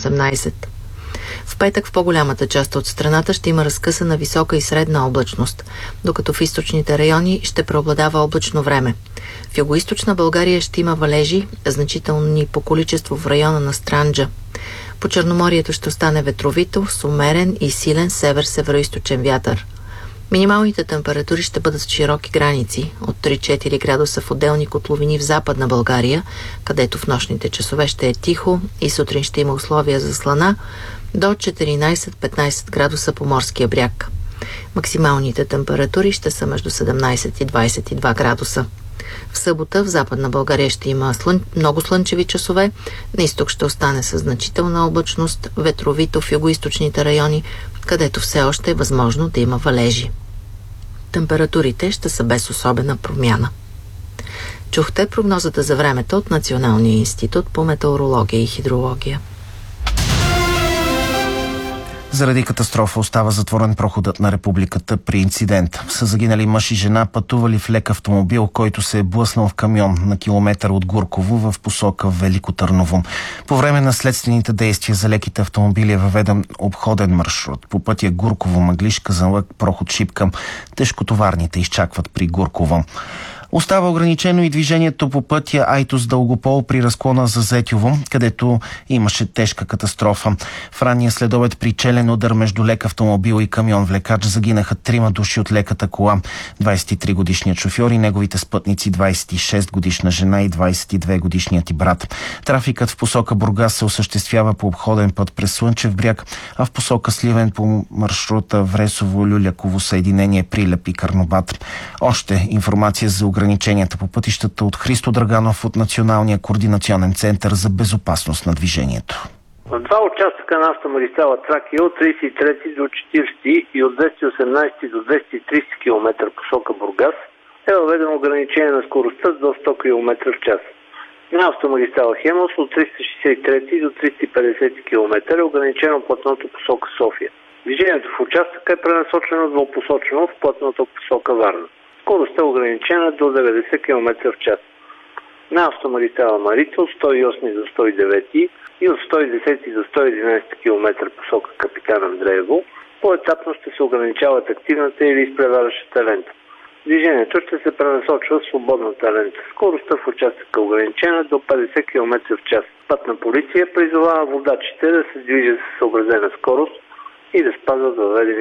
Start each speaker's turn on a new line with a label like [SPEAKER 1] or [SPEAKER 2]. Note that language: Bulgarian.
[SPEAKER 1] 18. В петък в по-голямата част от страната ще има разкъсана висока и средна облачност, докато в източните райони ще преобладава облачно време. В югоизточна България ще има валежи, значителни по количество в района на Странджа. По Черноморието ще остане ветровито, с умерен и силен север-североизточен вятър. Минималните температури ще бъдат в широки граници от 3-4 градуса в отделни котловини в Западна България, където в нощните часове ще е тихо и сутрин ще има условия за слана, до 14-15 градуса по морския бряг. Максималните температури ще са между 17 и 22 градуса. В събота в Западна България ще има много слънчеви часове, на изток ще остане със значителна облачност, ветровито в югоизточните райони, където все още е възможно да има валежи. Температурите ще са без особена промяна. Чухте прогнозата за времето от Националния институт по метеорология и хидрология.
[SPEAKER 2] Заради катастрофа остава затворен проходът на републиката при инцидент. Са загинали мъж и жена, пътували в лек автомобил, който се е блъснал в камион на километър от Гурково в посока Велико Търново. По време на следствените действия за леките автомобили е въведен обходен маршрут по пътя Гурково-Мъглиж-Казанлък, проход Шипка. Тежкотоварните изчакват при Гурково. Остава ограничено и движението по пътя Айтос-Дългопол при разклона за Зетьово, където имаше тежка катастрофа. В ранния следобед при челен удар между лек автомобил и камион-влекач загинаха 3 души от леката кола. 23-годишният шофьор и неговите спътници, 26-годишна жена и 22-годишният и брат. Трафикът в посока Бургас се осъществява по обходен път през Слънчев бряг, а в посока Сливен по маршрута Вресово-Люляково съединение Прилеп и Карнобат. Още информация за ограниченията по пътищата от Христо Драганов от Националния координационен център за безопасност на движението.
[SPEAKER 3] В два участъка на автомагистрала Тракия от 33 до 40 и от 218 до 230 км посока Бургас е въведено ограничение на скоростта до 100 км в час. На автомагистрала Хемус от 363 до 350 км е ограничено платното посока София. Движението в участъка е пренасочено двупосочно в платната посока Варна. Скоростта е ограничена до 90 км в час. На автомагистрала Марица от 108 до 109 и от 110 до 111 км посока Капитан Андреево поетапно ще се ограничават активната или изпреварващата лента. Движението ще се пренасочва в свободната лента. Скоростта в участъка е ограничена до 50 км в час. Пътна полиция призовава водачите да се движат с съобразена скорост и да спазват въведени